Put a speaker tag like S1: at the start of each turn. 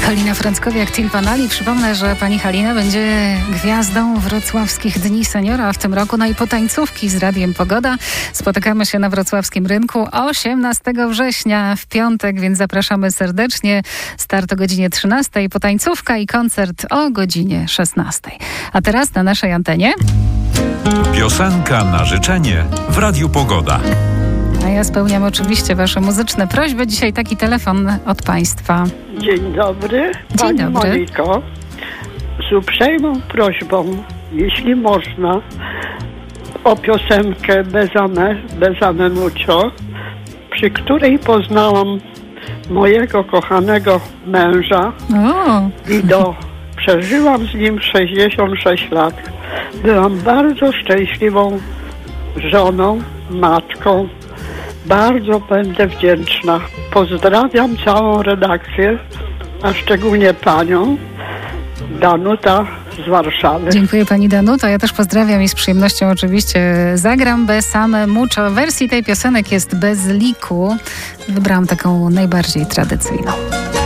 S1: Halina Frąckowiak, Tilpanali. Przypomnę, że pani Halina będzie gwiazdą wrocławskich Dni Seniora, a w tym roku i potańcówki z Radiem Pogoda. Spotykamy się na wrocławskim rynku 18 września w piątek, więc zapraszamy serdecznie. Start o godzinie 13, potańcówka i koncert o godzinie 16. A teraz na naszej antenie
S2: piosenka na życzenie w Radiu Pogoda.
S1: A ja spełniam oczywiście wasze muzyczne prośby. Dzisiaj taki telefon od państwa.
S3: Dzień dobry,
S1: Dzień dobry.
S3: Moniko. Z uprzejmą prośbą, jeśli można, o piosenkę Besame Mucho, przy której poznałam mojego kochanego męża i przeżyłam z nim 66 lat. Byłam bardzo szczęśliwą żoną, matką. Bardzo będę wdzięczna. Pozdrawiam całą redakcję, a szczególnie panią Danuta z Warszawy.
S1: Dziękuję pani Danuta. Ja też pozdrawiam i z przyjemnością oczywiście zagram Besame Mucho. Wersji tej piosenek jest bez liku. Wybrałam taką najbardziej tradycyjną.